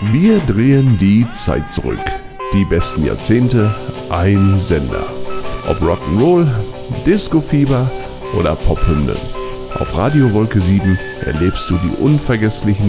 Wir drehen die Zeit zurück. Die besten Jahrzehnte, ein Sender. Ob Rock'n'Roll, Disco-Fieber oder Pophymnen. Auf Radio Wolke 7 erlebst du die unvergesslichen